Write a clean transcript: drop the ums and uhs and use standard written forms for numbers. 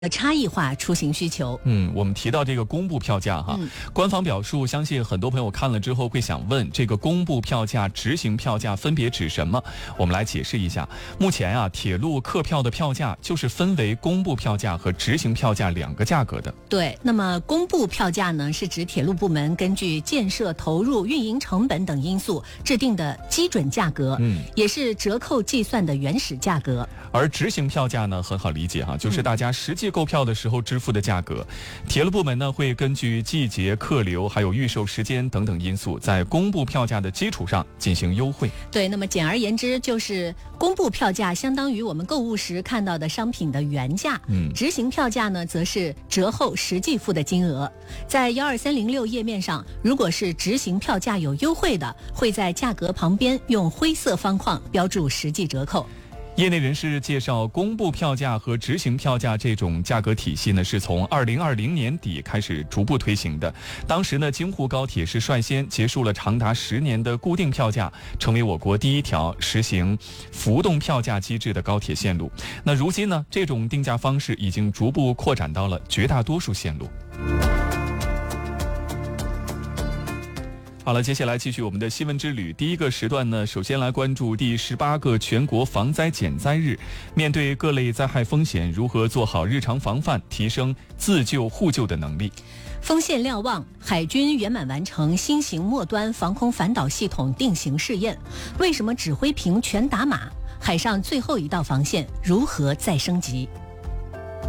差异化出行需求。 我们提到这个公布票价哈，官方表述，相信很多朋友看了之后会想问，这个公布票价、执行票价分别指什么？我们来解释一下。目前啊，铁路客票的票价就是分为公布票价和执行票价两个价格的。 对，那么公布票价呢，是指铁路部门根据建设投入、运营成本等因素制定的基准价格，也是折扣计算的原始价格。 而执行票价呢，很好理解哈，就是大家实际购票的时候支付的价格。铁路部门呢，会根据季节、客流还有预售时间等等因素，在公布票价的基础上进行优惠。 对，那么简而言之，就是公布票价相当于我们购物时看到的商品的原价，执行票价呢，则是折后实际付的金额。在12306页面上，如果是执行票价有优惠的，会在价格旁边用灰色方框标注实际折扣。 业内人士介绍，公布票价和执行票价这种价格体系呢，是从2020年底开始逐步推行的。当时呢，京沪高铁是率先结束了长达10年的固定票价，成为我国第一条实行浮动票价机制的高铁线路。那如今呢，这种定价方式已经逐步扩展到了绝大多数线路。好了，接下来继续我们的新闻之旅。第一个时段呢，首先来关注第18个全国防灾减灾日。面对各类灾害风险，如何做好日常防范，提升自救互救的能力？ 锋线瞭望，海军圆满完成新型末端防空反导系统定型试验。为什么指挥屏全打码？海上最后一道防线如何再升级？